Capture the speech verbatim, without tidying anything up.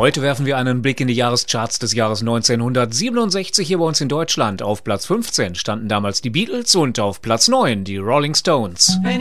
Heute werfen wir einen Blick in die Jahrescharts des Jahres neunzehnhundertsiebenundsechzig hier bei uns in Deutschland. Auf Platz fünfzehn standen damals die Beatles und auf Platz neun die Rolling Stones.